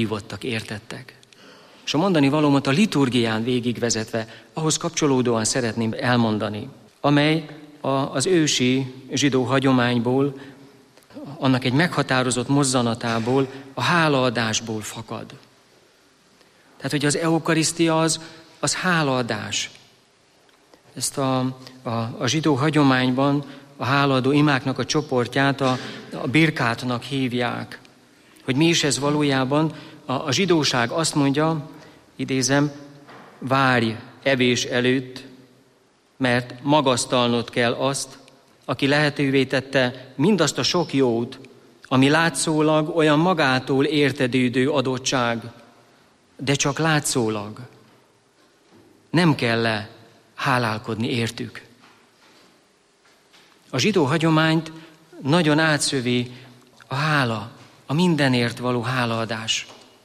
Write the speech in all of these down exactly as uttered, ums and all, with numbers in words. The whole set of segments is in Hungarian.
meghívottak, értettek. És a mondani valómat a liturgián végigvezetve, ahhoz kapcsolódóan szeretném elmondani, amely a, az ősi zsidó hagyományból, annak egy meghatározott mozzanatából, a hálaadásból fakad. Tehát, hogy az eukarisztia az, az hálaadás. Ezt a, a, a zsidó hagyományban a hálaadó imáknak a csoportját a, a birkátnak hívják. Hogy mi is ez valójában? A, a zsidóság azt mondja, idézem, várj evés előtt, mert magasztalnod kell azt, aki lehetővé tette mindazt a sok jót, ami látszólag olyan magától értetődő adottság, de csak látszólag. Nem kell hálálkodni értük. A zsidó hagyományt nagyon átszövi a hála, a mindenért való hálaadás.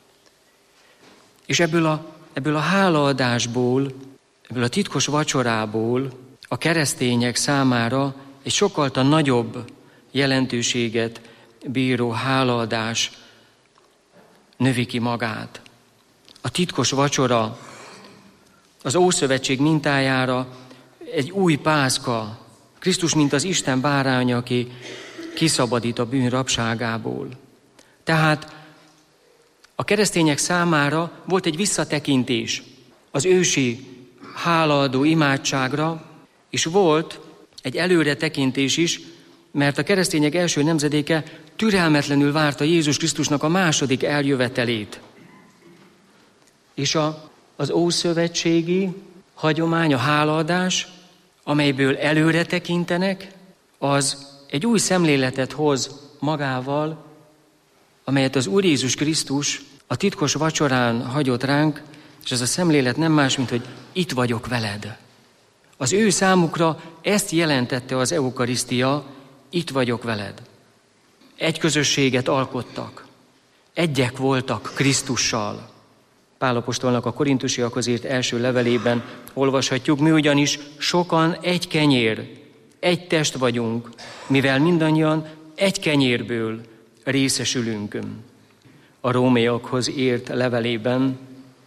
És ebből a, ebből a hálaadásból, ebből a titkos vacsorából a keresztények számára egy sokkal nagyobb jelentőséget bíró hálaadás növi ki magát. A titkos vacsora az Ószövetség mintájára egy új pászka, Krisztus, mint az Isten báránya, aki kiszabadít a bűn rabságából. Tehát a keresztények számára volt egy visszatekintés az ősi hálaadó imádságra, és volt egy előretekintés is, mert a keresztények első nemzedéke türelmetlenül várta Jézus Krisztusnak a második eljövetelét. És a, az ószövetségi hagyomány, a hálaadás, amelyből előre tekintenek, az egy új szemléletet hoz magával, amelyet az Úr Jézus Krisztus a titkos vacsorán hagyott ránk, és ez a szemlélet nem más, mint hogy itt vagyok veled. Az ő számukra ezt jelentette az eukarisztia, itt vagyok veled. Egy közösséget alkottak, egyek voltak Krisztussal. Pál apostolnak a korintusiakhoz írt első levelében olvashatjuk, mi ugyanis sokan egy kenyér, egy test vagyunk, mivel mindannyian egy kenyérből részesülünk. A rómaiakhoz írt levelében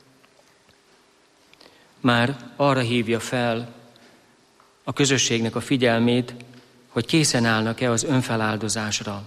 már arra hívja fel a közösségnek a figyelmét, hogy készen állnak-e az önfeláldozásra.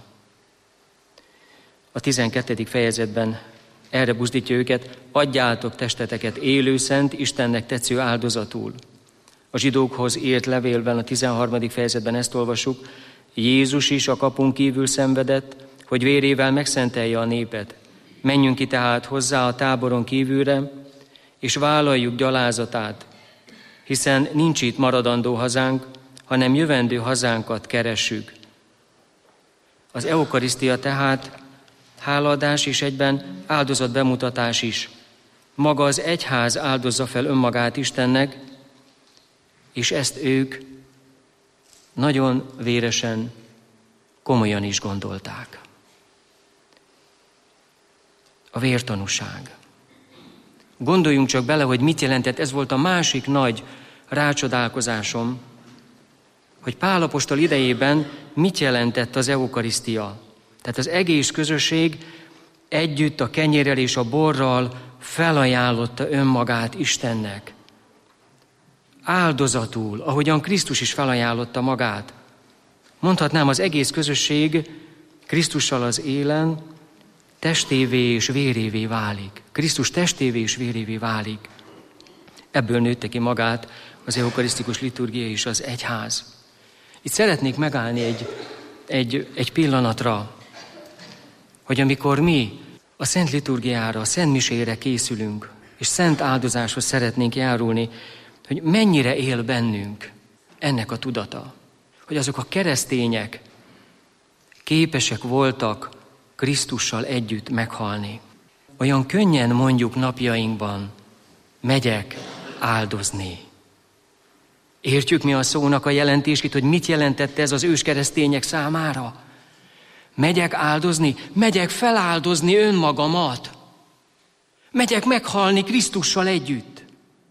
A tizenkettedik fejezetben erre buzdítja őket, adjátok testeteket élő, szent, Istennek tetsző áldozatul. A zsidókhoz írt levélben, a tizenharmadik fejezetben ezt olvasjuk, Jézus is a kapun kívül szenvedett, hogy vérével megszentelje a népet. Menjünk ki tehát hozzá a táboron kívülre, és vállaljuk gyalázatát, hiszen nincs itt maradandó hazánk, hanem jövendő hazánkat keressük. Az eukarisztia tehát hálaadás és egyben áldozat bemutatás is. Maga az egyház áldozza fel önmagát Istennek, és ezt ők nagyon véresen, komolyan is gondolták. A vértanúság. Gondoljunk csak bele, hogy mit jelentett, ez volt a másik nagy rácsodálkozásom, hogy Pál apostol idejében mit jelentett az eukarisztia. Tehát az egész közösség együtt a kenyérrel és a borral felajánlotta önmagát Istennek. Áldozatul, ahogyan Krisztus is felajánlotta magát. Mondhatnám, az egész közösség Krisztussal az élen testévé és vérévé válik. Krisztus testévé és vérévé válik. Ebből nőtte ki magát az eukarisztikus liturgia és az egyház. Itt szeretnék megállni egy, egy, egy pillanatra, hogy amikor mi a szent liturgiára, a szent misére készülünk, és szent áldozáshoz szeretnénk járulni, hogy mennyire él bennünk ennek a tudata, hogy azok a keresztények képesek voltak Krisztussal együtt meghalni. Olyan könnyen mondjuk napjainkban, megyek áldozni. Értjük mi a szónak a jelentését, hogy mit jelentette ez az őskeresztények számára? Megyek áldozni, megyek feláldozni önmagamat. Megyek meghalni Krisztussal együtt.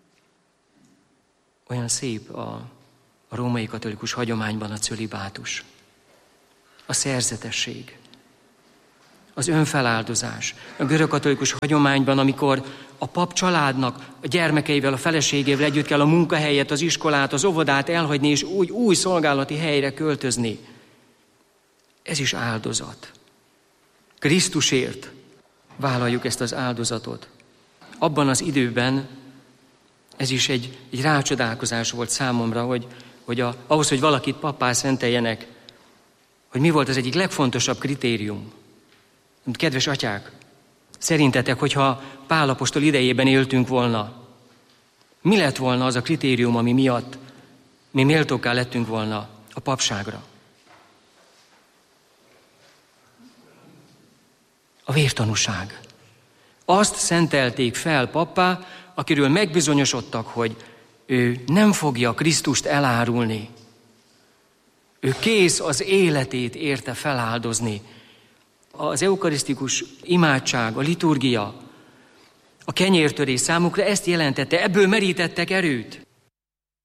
Olyan szép a, a római katolikus hagyományban a cölibátus. A szerzetesség. az önfeláldozás. A görögkatolikus hagyományban, amikor a pap családnak, a gyermekeivel, a feleségével együtt kell a munkahelyet, az iskolát, az óvodát elhagyni, és úgy új szolgálati helyre költözni. Ez is áldozat. Krisztusért vállaljuk ezt az áldozatot. Abban az időben ez is egy, egy rácsodálkozás volt számomra, hogy, hogy a, ahhoz, hogy valakit pappá szenteljenek, hogy mi volt az egyik legfontosabb kritérium. Kedves atyák, szerintetek, hogyha Pál apostol idejében éltünk volna, mi lett volna az a kritérium, ami miatt mi méltókká lettünk volna a papságra? A vértanúság. Azt szentelték fel pappá, akiről megbizonyosodtak, hogy ő nem fogja Krisztust elárulni. Ő kész az életét érte feláldozni. Az eukarisztikus imádság, a liturgia, a kenyértörés számukra ezt jelentette, ebből merítettek erőt.